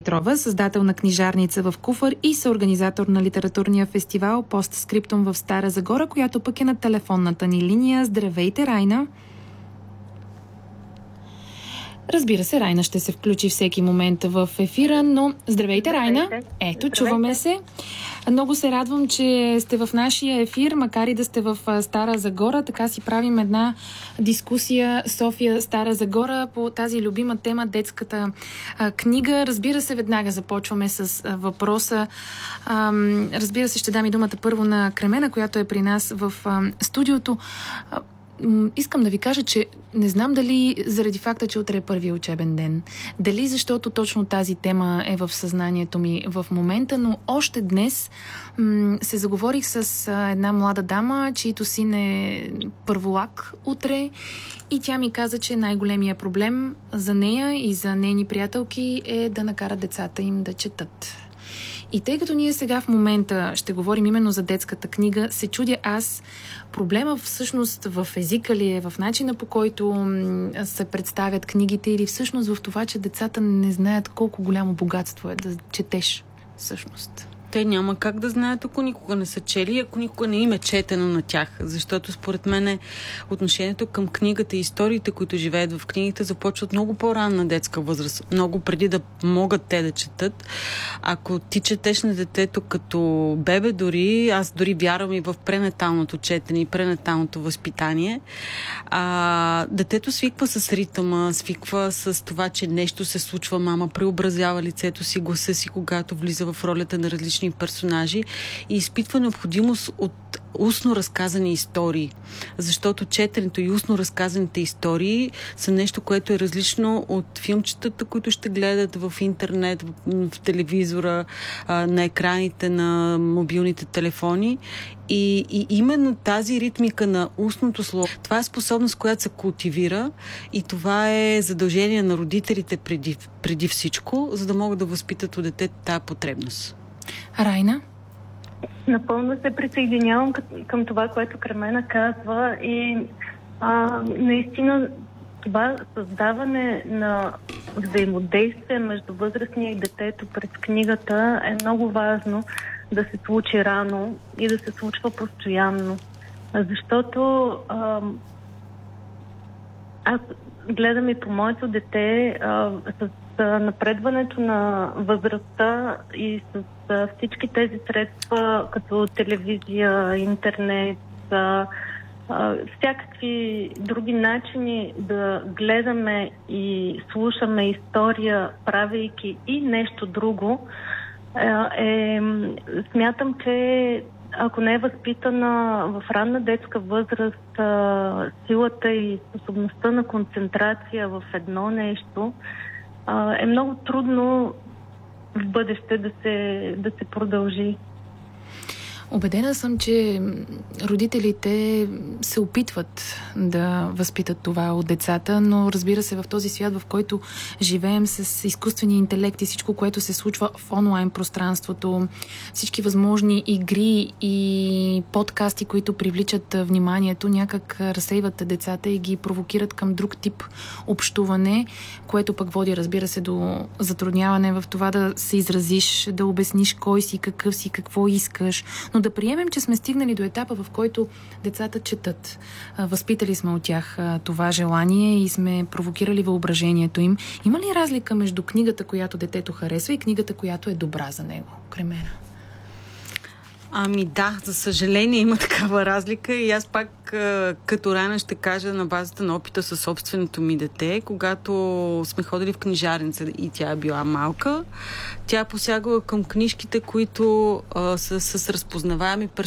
Петрова, създател на книжарница в Куфър и съорганизатор на литературния фестивал Постскриптум в Стара Загора, която пък е на телефонната ни линия. Здравейте, Райна! Разбира се, Райна ще се включи всеки момент в ефира, но здравейте, Райна! Ето, чуваме се. Много се радвам, че сте в нашия ефир, макар и да сте в Стара Загора. Така си правим една дискусия София-Стара Загора по тази любима тема, детската книга. Разбира се, веднага започваме с въпроса. Разбира се, ще дам и думата първо на Кремена, която е при нас в студиото. Искам да ви кажа, че не знам дали заради факта, че утре е първи учебен ден, дали защото точно тази тема е в съзнанието ми в момента, но още днес се заговорих с една млада дама, чието син е първолак утре, и тя ми каза, че най-големия проблем за нея и за нейни приятелки е да накарат децата им да четат. И тъй като ние сега в момента ще говорим именно за детската книга, се чудя аз, проблема всъщност в езика ли е, в начина по който се представят книгите, или всъщност в това, че децата не знаят колко голямо богатство е да четеш всъщност? Те няма как да знаят, ако никога не са чели, ако никога не им е четено на тях. Защото според мен отношението към книгата и историите, които живеят в книгите, започват много по-ранна детска възраст. Много преди да могат те да четат. Ако ти четеш на детето като бебе, дори, аз дори вярвам и в пренаталното четене и пренаталното възпитание, детето свиква с ритъма, свиква с това, че нещо се случва, мама преобразява лицето си, гласа си, когато влиза в ролята на различни персонажи и изпитва необходимост от устно разказани истории. Защото четенето и устно разказаните истории са нещо, което е различно от филмчетата, които ще гледат в интернет, в телевизора, на екраните на мобилните телефони. И именно тази ритмика на устното слово, това е способност, която се култивира, и това е задължение на родителите преди всичко, за да могат да възпитат у детето тази потребност. Райна? Напълно се присъединявам към това, което Кремена казва, и наистина това създаване на взаимодействие между възрастния и детето през книгата е много важно да се случи рано и да се случва постоянно. Защото аз гледам и по моето дете с напредването на възрастта и с всички тези средства, като телевизия, интернет, всякакви други начини да гледаме и слушаме история, правейки и нещо друго, смятам, че ако не е възпитана в ранна детска възраст силата и способността на концентрация в едно нещо, е много трудно в бъдеще да се продължи. Убедена съм, че родителите се опитват да възпитат това от децата, но разбира се, в този свят, в който живеем с изкуствения интелект и всичко, което се случва в онлайн пространството, всички възможни игри и подкасти, които привличат вниманието, някак разсейват децата и ги провокират към друг тип общуване, което пък води, разбира се, до затрудняване в това да се изразиш, да обясниш кой си, какъв си, какво искаш, но да приемем, че сме стигнали до етапа, в който децата четат. Възпитали сме от тях това желание и сме провокирали въображението им. Има ли разлика между книгата, която детето харесва, и книгата, която е добра за него? Кремена. Ами да, за съжаление има такава разлика, и аз пак като Райна ще кажа на базата на опита със собственото ми дете. Когато сме ходили в книжарница и тя е била малка, тя посягала към книжките, които са с разпознаваеми